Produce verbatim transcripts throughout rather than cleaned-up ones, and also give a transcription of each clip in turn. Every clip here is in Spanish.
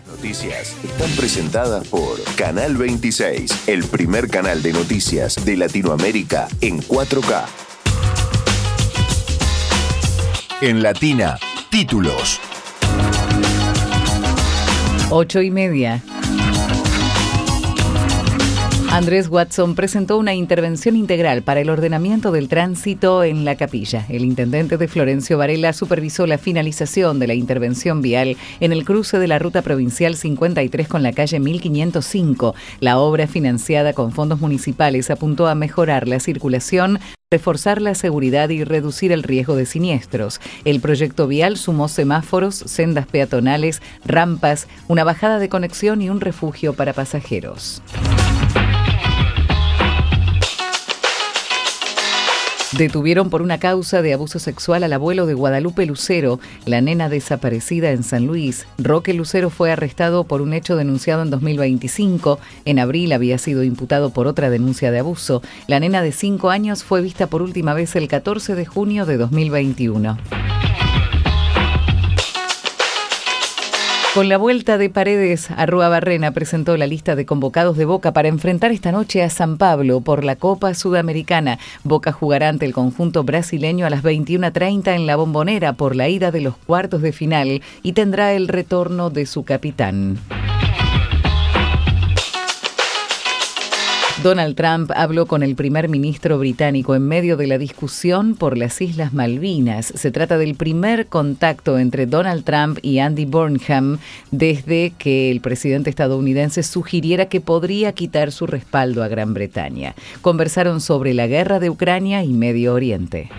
Noticias están presentadas por Canal veintiséis, el primer canal de noticias de Latinoamérica en cuatro K. En Latina, títulos. Ocho y media. Andrés Watson presentó una intervención integral para el ordenamiento del tránsito en La Capilla. El intendente de Florencio Varela supervisó la finalización de la intervención vial en el cruce de la ruta provincial cincuenta y tres con la calle mil quinientos cinco. La obra, financiada con fondos municipales, apuntó a mejorar la circulación, reforzar la seguridad y reducir el riesgo de siniestros. El proyecto vial sumó semáforos, sendas peatonales, rampas, una bajada de conexión y un refugio para pasajeros. Detuvieron por una causa de abuso sexual al abuelo de Guadalupe Lucero, la nena desaparecida en San Luis. Roque Lucero fue arrestado por un hecho denunciado en dos mil veinticinco. En abril había sido imputado por otra denuncia de abuso. La nena de cinco años fue vista por última vez el catorce de junio de dos mil veintiuno. Con la vuelta de Paredes, Arruabarrena presentó la lista de convocados de Boca para enfrentar esta noche a San Pablo por la Copa Sudamericana. Boca jugará ante el conjunto brasileño a las veintiuna treinta en La Bombonera por la ida de los cuartos de final y tendrá el retorno de su capitán. Donald Trump habló con el primer ministro británico en medio de la discusión por las Islas Malvinas. Se trata del primer contacto entre Donald Trump y Andy Burnham desde que el presidente estadounidense sugiriera que podría quitar su respaldo a Gran Bretaña. Conversaron sobre la guerra de Ucrania y Medio Oriente.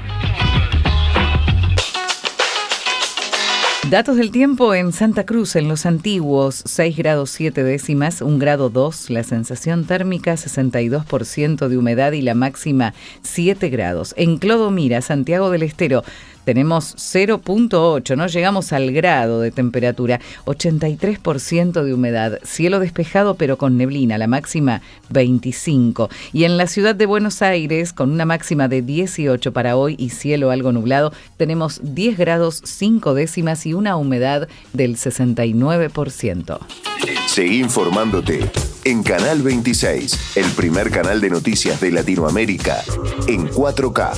Datos del tiempo en Santa Cruz, en Los Antiguos, seis grados siete décimas, un grado dos, la sensación térmica sesenta y dos por ciento de humedad y la máxima siete grados. En Clodomira, Santiago del Estero, tenemos cero punto ocho, no llegamos al grado de temperatura, ochenta y tres por ciento de humedad, cielo despejado pero con neblina, la máxima veinticinco. Y en la ciudad de Buenos Aires, con una máxima de dieciocho para hoy y cielo algo nublado, tenemos diez grados cinco décimas y una humedad del sesenta y nueve por ciento. Seguí informándote en Canal veintiséis, el primer canal de noticias de Latinoamérica en cuatro K.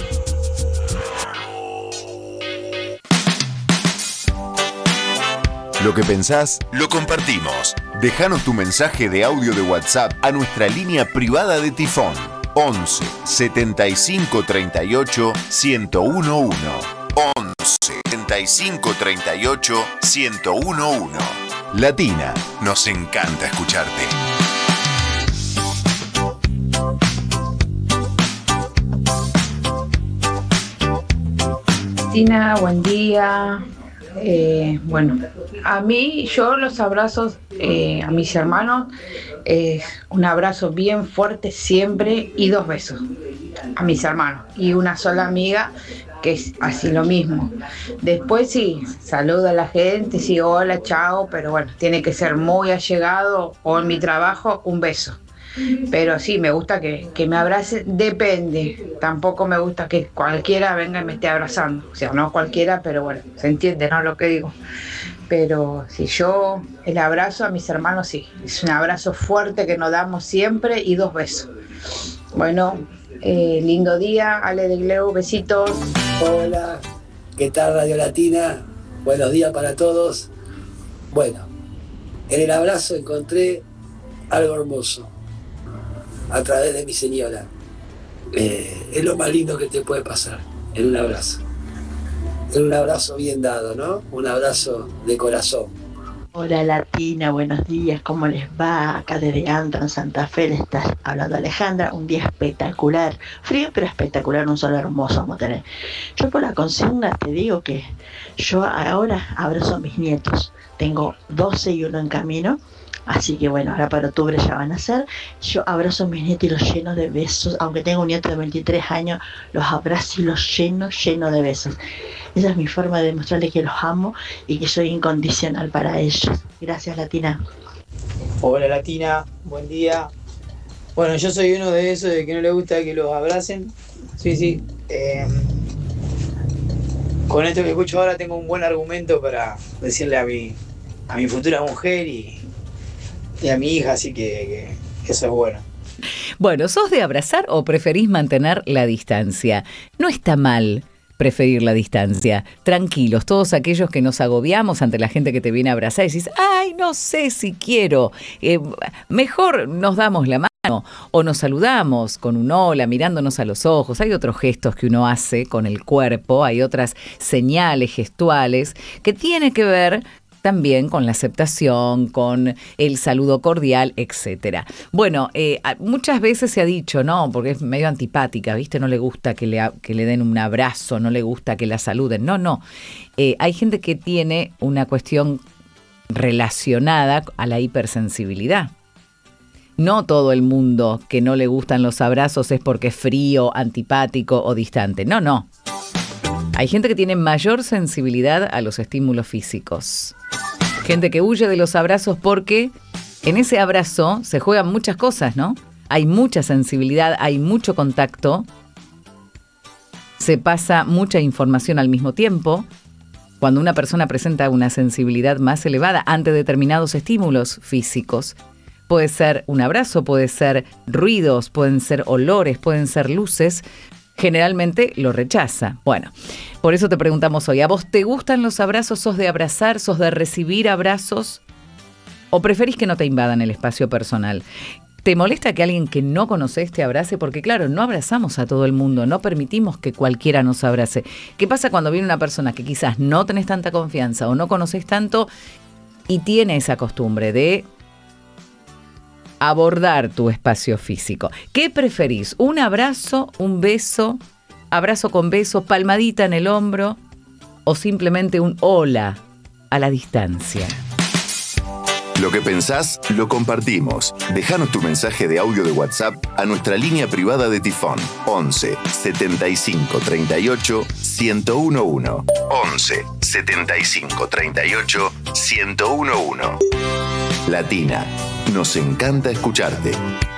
Lo que pensás, lo compartimos. Déjanos tu mensaje de audio de WhatsApp a nuestra línea privada de Tifón. once setenta y cinco treinta y ocho ciento uno. once setenta y cinco treinta y ocho ciento uno. Latina, nos encanta escucharte. Latina, buen día. Eh, bueno, a mí, yo los abrazos eh, a mis hermanos, eh, un abrazo bien fuerte siempre y dos besos a mis hermanos y una sola amiga que es así lo mismo. Después sí, saludo a la gente, sí, hola, chao, pero bueno, tiene que ser muy allegado o en mi trabajo un beso. Pero sí, me gusta que, que me abrace, depende, tampoco me gusta que cualquiera venga y me esté abrazando, o sea, no cualquiera, pero bueno, se entiende, ¿no? Lo que digo. Pero si yo, el abrazo a mis hermanos, sí, es un abrazo fuerte que nos damos siempre y dos besos. Bueno, eh, lindo día, Ale de Gleu, besitos. Hola, ¿qué tal Radio Latina? Buenos días para todos. Bueno, en el abrazo encontré algo hermoso. A través de mi señora. Eh, es lo más lindo que te puede pasar, en un abrazo. En un abrazo bien dado, ¿no? Un abrazo de corazón. Hola Latina, buenos días, ¿cómo les va? Acá desde Anton, Santa Fe, le está hablando Alejandra, un día espectacular, frío pero espectacular, un sol hermoso vamos a tener. Yo por la consigna te digo que yo ahora abrazo a mis nietos, tengo doce y uno en camino. Así que bueno, ahora para octubre ya van a ser. Yo abrazo a mis nietos y los lleno de besos. Aunque tengo un nieto de veintitrés años, los abrazo y los lleno, lleno de besos. Esa es mi forma de demostrarles que los amo y que soy incondicional para ellos. Gracias, Latina. Hola, Latina. Buen día. Bueno, yo soy uno de esos de que no le gusta que los abracen. Sí, sí. Eh, con esto que escucho ahora tengo un buen argumento para decirle a mi... a mi futura mujer y, y a mi hija, así que, que eso es bueno. Bueno, ¿sos de abrazar o preferís mantener la distancia? No está mal preferir la distancia. Tranquilos, todos aquellos que nos agobiamos ante la gente que te viene a abrazar y decís, ay, no sé si quiero, eh, mejor nos damos la mano o nos saludamos con un hola, mirándonos a los ojos. Hay otros gestos que uno hace con el cuerpo, hay otras señales gestuales que tienen que ver también con la aceptación, con el saludo cordial, etcétera. Bueno, eh, muchas veces se ha dicho, no, porque es medio antipática, ¿viste? No le gusta que le, que le den un abrazo, no le gusta que la saluden. No, no. Eh, hay gente que tiene una cuestión relacionada a la hipersensibilidad. No todo el mundo que no le gustan los abrazos es porque es frío, antipático o distante. No, no. Hay gente que tiene mayor sensibilidad a los estímulos físicos. Gente que huye de los abrazos porque en ese abrazo se juegan muchas cosas, ¿no? Hay mucha sensibilidad, hay mucho contacto, se pasa mucha información al mismo tiempo. Cuando una persona presenta una sensibilidad más elevada ante determinados estímulos físicos, puede ser un abrazo, puede ser ruidos, pueden ser olores, pueden ser luces, generalmente lo rechaza. Bueno, por eso te preguntamos hoy, ¿a vos te gustan los abrazos? ¿Sos de abrazar? ¿Sos de recibir abrazos? ¿O preferís que no te invadan el espacio personal? ¿Te molesta que alguien que no conoces te abrace? Porque claro, no abrazamos a todo el mundo, no permitimos que cualquiera nos abrace. ¿Qué pasa cuando viene una persona que quizás no tenés tanta confianza o no conoces tanto y tiene esa costumbre de abordar tu espacio físico? ¿Qué preferís? ¿Un abrazo, un beso, abrazo con beso, palmadita en el hombro o simplemente un hola a la distancia? Lo que pensás, lo compartimos. Déjanos tu mensaje de audio de WhatsApp a nuestra línea privada de Tifón once setenta y cinco treinta y ocho ciento once. once setenta y cinco treinta y ocho ciento once. Latina, nos encanta escucharte.